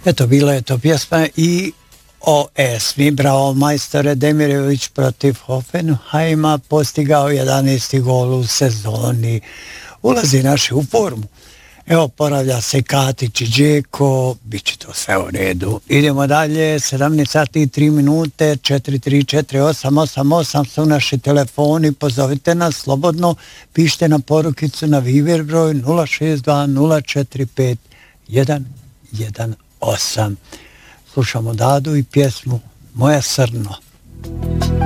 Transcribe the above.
Eto, bila je to pjesma i o Esmi. Bravo, majstore Demirović protiv Hoffenheima, postigao 11. gol u sezoni. Ulazi naši u formu. Evo, poravlja se Katić i Đeko, bit će to sve u redu. Idemo dalje, 17 sati i 3 minute, 4348888 su naši telefoni, pozovite nas slobodno, pišite na porukicu na Viber broj 062 045 118. Slušamo Dadu i pjesmu Moja srno.